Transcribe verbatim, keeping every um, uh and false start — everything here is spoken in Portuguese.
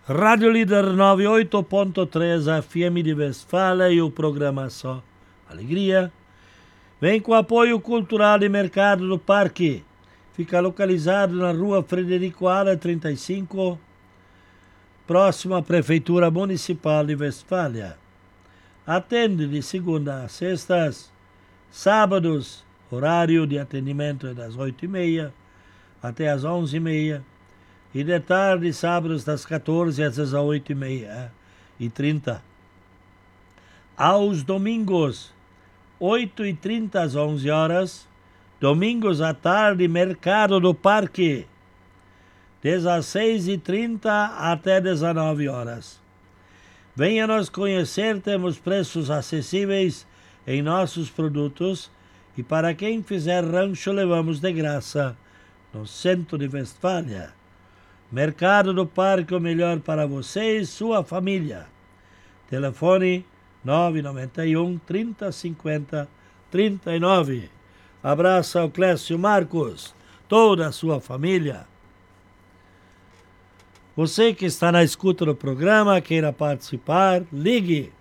Rádio Líder noventa e oito ponto três F M de Westfália e o programa Só Alegria. Vem com apoio cultural e mercado do Parque. Fica localizado na rua Frederico Ala trinta e cinco, próximo à Prefeitura Municipal de Westfália. Atende de segunda a sextas, sábados, horário de atendimento é das oito e meia até as onze e meia. E de tarde, sábados, das quatorze às dezoito e meia e trinta. Aos domingos, oito e trinta às onze horas. Domingos à tarde, Mercado do Parque, dezesseis e trinta até dezenove horas. Venha nos conhecer, temos preços acessíveis em nossos produtos e para quem fizer rancho levamos de graça no centro de Westfália. Mercado do Parque, o melhor para você e sua família. Telefone nove nove um, trinta, cinquenta, trinta e nove. Abraço ao Clécio Marcos, toda a sua família. Você que está na escuta do programa, queira participar, ligue